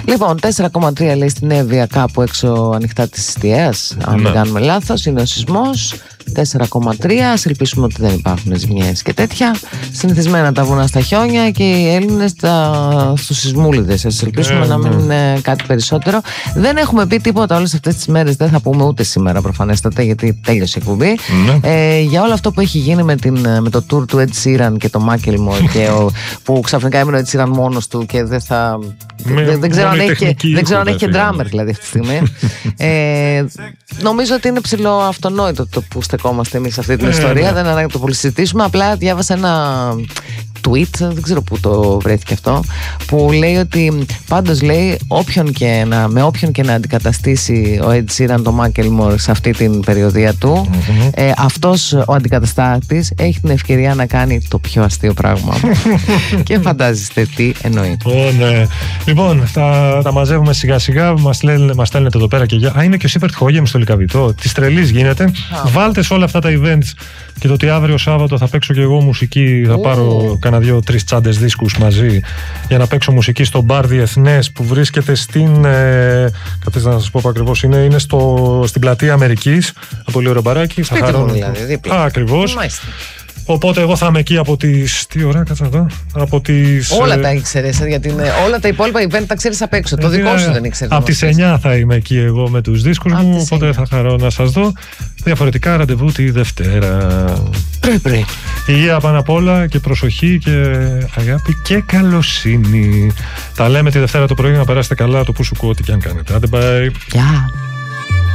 Λοιπόν, 4,3 λέει στην Εύβοια, κάπου έξω ανοιχτά της Ιστιαίας, αν δεν κάνουμε λάθος, είναι ο σεισμός. 4,3. Ας ελπίσουμε ότι δεν υπάρχουν ζημιές και τέτοια. Συνηθισμένα τα βουνά στα χιόνια και οι Έλληνες στους σεισμούλιδες. Ας ελπίσουμε να μην είναι κάτι περισσότερο. Δεν έχουμε πει τίποτα όλες αυτές τις μέρες. Δεν θα πούμε ούτε σήμερα προφανέστατα, γιατί τέλειωσε η εκπομπή. Για όλο αυτό που έχει γίνει με το tour του Ed Sheeran και το Macklemore και που ξαφνικά έμεινε ο Ed Sheeran μόνος του και δεν θα... Δεν ξέρω αν έχει και drummer δηλαδή αυτή τη στιγμή. Νομίζω ότι είναι ψηλό αυτονόητο το που στεκόμαστε εμείς σε αυτή την ιστορία. Δεν ανάγκη να το πολύ συζητήσουμε. Απλά διάβασα ένα tweet, δεν ξέρω πού το βρέθηκε αυτό, που λέει ότι πάντως λέει με όποιον και να αντικαταστήσει ο Ed Sheeran το Macklemore σε αυτή την περιοδία του, αυτός ο αντικαταστάτης έχει την ευκαιρία να κάνει το πιο αστείο πράγμα. Και φαντάζεστε τι εννοεί. Ναι. Λοιπόν, τα μαζεύουμε σιγά σιγά. Μας στέλνετε εδώ πέρα και για. Είναι και ο Σίπερτ Χόγεμ στο Λυκαβητό. Τη τρελή γίνεται. Βάλτε σε όλα αυτά τα events και το ότι αύριο Σάββατο θα παίξω και εγώ μουσική. Θα πάρω κανένα 2-3 τσάντες δίσκους μαζί για να παίξω μουσική στο μπαρ Διεθνές που βρίσκεται στην. Καθίστε να σας πω που ακριβώς είναι. Είναι στην πλατεία Αμερικής. Ένα πολύ ωραίο μπαράκι. Σπίτι μου δηλαδή, δίπλα. Ακριβώς. Οπότε εγώ θα είμαι εκεί από τις. Τι ώρα, κάτσε να δω. Από τις. Όλα τα ήξερες, γιατί όλα τα υπόλοιπα event τα ξέρεις απ' έξω. Το δικό σου δεν ήξερες. Από τις 9 θα είμαι εκεί εγώ με τους δίσκους μου. Οπότε θα χαρώ να σας δω. Διαφορετικά ραντεβού τη Δευτέρα. Πρέπει. Υγεία πάνω απ' όλα και προσοχή και αγάπη και καλοσύνη. Τα λέμε τη Δευτέρα το πρωί, να περάσετε καλά το που σου ακούω, ό,τι και αν κάνετε. Άντε, bye. Γεια.